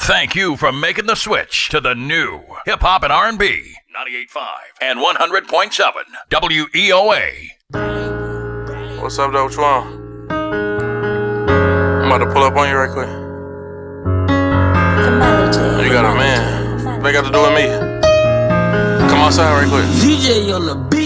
Thank you for making the switch to the new Hip Hop and R&B 98.5 and 100.7 WEOA. What's up, though? What you want? I'm about to pull up on you right quick. You got a man. What they got to do with me? Come outside right quick. DJ on the beat.